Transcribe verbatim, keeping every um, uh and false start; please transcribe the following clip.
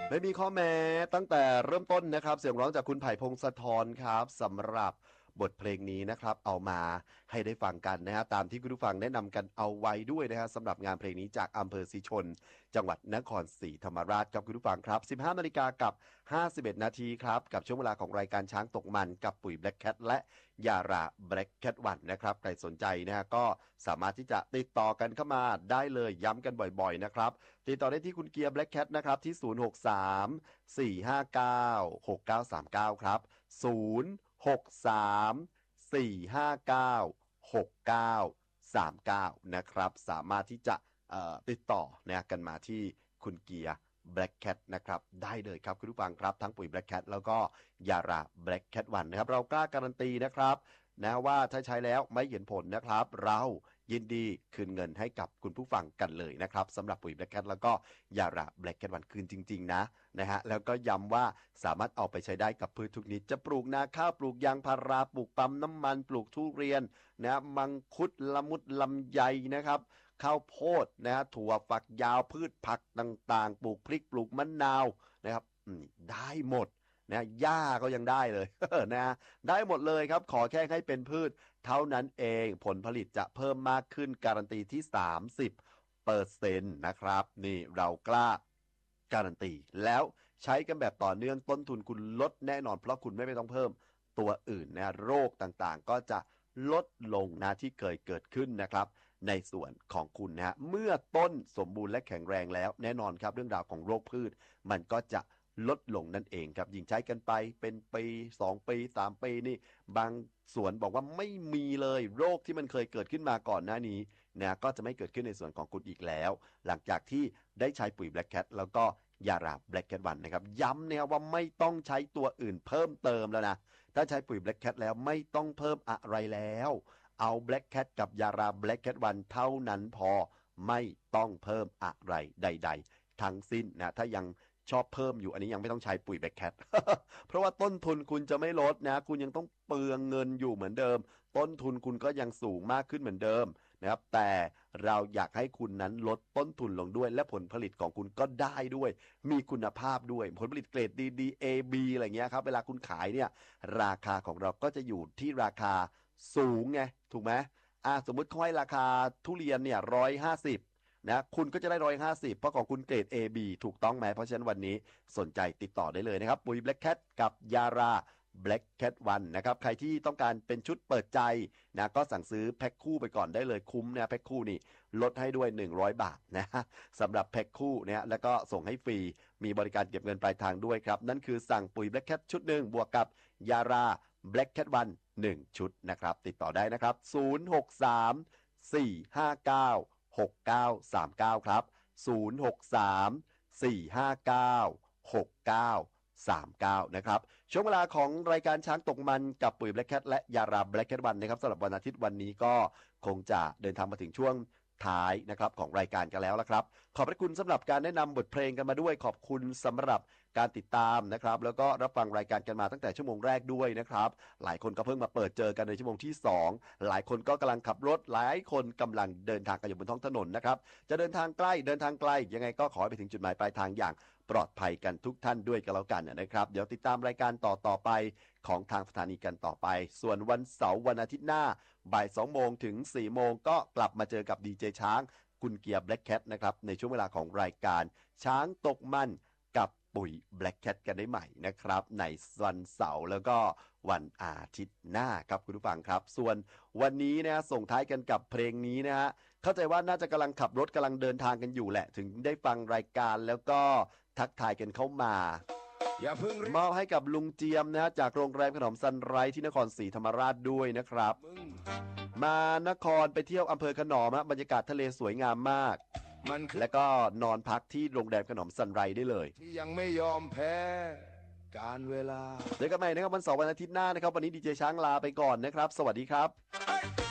ไม่มีข้อแม้ตั้งแต่เริ่มต้นนะครับเสียงร้องจากคุณไผ่พงศธรครับสำหรับบทเพลงนี้นะครับเอามาให้ได้ฟังกันนะฮะตามที่คุณผู้ฟังแนะนำกันเอาไว้ด้วยนะฮะสำหรับงานเพลงนี้จากอำเภอศรีชนจังหวัดนครศรีธรรมราชครับคุณผู้ฟังครับสิบห้านาฬิกากับห้าสิบเอ็ดนาทีครับกับช่วงเวลาของรายการช้างตกมันกับปุ๋ย Black Cat และยารา Black Cat วันนะครับใครสนใจนะฮะก็สามารถที่จะติดต่อกันเข้ามาได้เลยย้ำกันบ่อยๆนะครับติดต่อได้ที่คุณเกียร์ Black Cat นะครับที่ศูนย์ หก สาม สี่ ห้า เก้า หก เก้า สาม เก้าครับศูนย์ หก สาม สี่ ห้า เก้า หก เก้า สาม เก้านะครับสามารถที่จะติดต่อนะกันมาที่คุณเกียร์ Black Cat นะครับได้เลยครับคุณผู้ฟังครับทั้งปุ๋ย Black Cat แล้วก็ยารา Black Cat วันนะครับเรากล้าการันตีนะครับนะว่าถ้าใช้แล้วไม่เห็นผลนะครับเรายินดีคืนเงินให้กับคุณผู้ฟังกันเลยนะครับสำหรับปุ๋ย Black Cat แล้วก็ยารา Black Cat วันคืนจริงๆนะนะฮะแล้วก็ย้ำว่าสามารถเอาไปใช้ได้กับพืชทุกชนิดจะปลูกนาข้าวปลูกยางพาราปลูกปั๊มน้ำมันปลูกทุเรียนนะมังคุดละมุดลำไยนะครับข้าวโพดนะฮะถั่วฝักยาวพืชผักต่างๆปลูกพริกปลูกมะนาวนะครับได้หมดนะหญ้าก็ยังได้เลย นะได้หมดเลยครับขอแค่ให้เป็นพืชเท่านั้นเองผลผลิตจะเพิ่มมากขึ้นการันตีที่สามสิบเปอร์เซ็นต์นะครับนี่เรากล้าการันตีแล้วใช้กันแบบต่อเนื่องต้นทุนคุณลดแน่นอนเพราะคุณไม่ต้องเพิ่มตัวอื่นนะโรคต่างๆก็จะลดลงนะที่เคยเกิดขึ้นนะครับในส่วนของคุณนะฮะเมื่อต้นสมบูรณ์และแข็งแรงแล้วแน่นอนครับเรื่องราวของโรคพืชมันก็จะลดลงนั่นเองครับยิ่งใช้กันไปเป็นปีสองปีสามปีนี่บางสวนบอกว่าไม่มีเลยโรคที่มันเคยเกิดขึ้นมาก่อนหน้านี้นะก็จะไม่เกิดขึ้นในส่วนของคุณอีกแล้วหลังจากที่ได้ใช้ปุ๋ย Black Cat แล้วก็ยารา Black Cat วันนะครับย้ำเนี่ยว่าไม่ต้องใช้ตัวอื่นเพิ่มเติมแล้วนะถ้าใช้ปุ๋ย Black Cat แล้วไม่ต้องเพิ่มอะไรแล้วเอา Black Cat กับยารา Black Cat วันเท่านั้นพอไม่ต้องเพิ่มอะไรใดๆทั้งสิ้นนะถ้ายังชอบเพิ่มอยู่อันนี้ยังไม่ต้องใช้ปุ๋ย Black Cat เพราะว่าต้นทุนคุณจะไม่ลดนะคุณยังต้องเปลืองเงินอยู่เหมือนเดิมต้นทุนคุณก็ยังสูงมากขึ้นเหมือนเดิมนะครับแต่เราอยากให้คุณนั้นลดต้นทุนลงด้วยและผลผลิตของคุณก็ได้ด้วยมีคุณภาพด้วยผลผลิตเกรด ดี ดี เอ บี อะไรเงี้ยครับเวลาคุณขายเนี่ยราคาของเราก็จะอยู่ที่ราคาสูงไงถูกไหมอ่าสมมุติเขาให้ราคาทุเรียนเนี่ยร้อยห้าสิบนะคุณก็จะได้ร้อยห้าสิบเพราะของคุณเกรด เอ บี ถูกต้องไหมเพราะฉะนั้นวันนี้สนใจติดต่อได้เลยนะครับปุ๋ย Black Cat กับยารา Black Cat วันนะครับใครที่ต้องการเป็นชุดเปิดใจนะก็สั่งซื้อแพ็คคู่ไปก่อนได้เลยคุ้มนะแพ็คคู่นี่ลดให้ด้วยหนึ่งร้อยบาทนะสำหรับแพ็คคู่เนี่ยแล้วก็ส่งให้ฟรีมีบริการเก็บเงินปลายทางด้วยครับนั่นคือสั่งปุ๋ย Black Cat ชุดหนึ่งบวกกับยารา Black Cat วันหนึ่งชุดนะครับติดต่อได้นะครับศูนย์ หก สาม สี่ ห้า เก้า หก เก้า สาม เก้าครับศูนย์ หก สาม สี่ ห้า เก้า หก เก้า สาม เก้านะครับช่วงเวลาของรายการช้างตกมันกับปุ๋ย Black Cat และยารา Black Cat วันนะครับสำหรับวันอาทิตย์วันนี้ก็คงจะเดินทางมาถึงช่วงท้ายนะครับของรายการกันแล้วละครับขอบพระคุณสำหรับการแนะนำบทเพลงกันมาด้วยขอบคุณสำหรับการติดตามนะครับแล้วก็รับฟังรายการกันมาตั้งแต่ชั่วโมงแรกด้วยนะครับหลายคนก็เพิ่งมาเปิดเจอกันในชั่วโมงที่สองหลายคนก็กำลังขับรถหลายคนกำลังเดินทางกันอยู่บนท้องถนนนะครับจะเดินทางใกล้เดินทางไกลยังไงก็ขอให้ไปถึงจุดหมายปลายทางอย่างปลอดภัยกันทุกท่านด้วยกันแล้วกันนะครับเดี๋ยวติดตามรายการต่อต่อไปของทางสถานีกันต่อไปส่วนวันเสาร์วันอาทิตย์หน้าบ่ายสองโมงถึงสี่โมงก็กลับมาเจอกับดีเจช้างคุณเกียร์ Black Cat นะครับในช่วงเวลาของรายการช้างตกมันกับปุ๋ย Black Cat กันได้ใหม่นะครับในวันเสาร์แล้วก็วันอาทิตย์หน้าครับคุณผู้ฟังครับส่วนวันนี้นะส่งท้ายกันกับเพลงนี้นะฮะเข้าใจว่าน่าจะกำลังขับรถกำลังเดินทางกันอยู่แหละถึงได้ฟังรายการแล้วก็ทักทายกันเข้ามาอย่าเพิ่งมอบให้กับลุงเจียมนะฮะจากโรงแรมขนมซันไรที่นครศรีธรรมราชด้วยนะครับมานครไปเที่ยวอำเภอขนอมฮะบรรยากาศทะเลสวยงามมากและก็นอนพักที่โรงแรมขนมซันไรได้เลยที่ยังไม่ยอมแพ้การเวลาเจอกันใหม่นะครับวันเสาร์วันอาทิตย์หน้านะครับวันนี้ดีเจช้างลาไปก่อนนะครับสวัสดีครับ